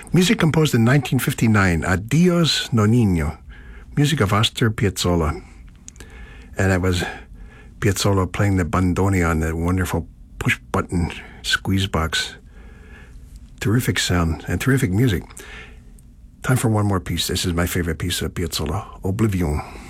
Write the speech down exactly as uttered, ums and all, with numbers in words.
Music composed in nineteen fifty-nine, Adios Nonino, music of Astor Piazzolla. And that was Piazzolla playing the bandoneon, that wonderful push-button squeeze box. Terrific sound and terrific music. Time for one more piece. This is my favorite piece of Piazzolla, Oblivion.